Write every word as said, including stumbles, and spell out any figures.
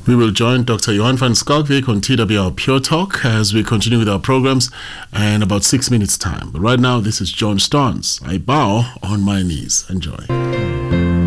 We will join Doctor Johan van Schalkwyk on T W R Pure Talk as we continue with our programs in about six minutes' time. But right now, this is John Starnes. I bow on my knees. Enjoy.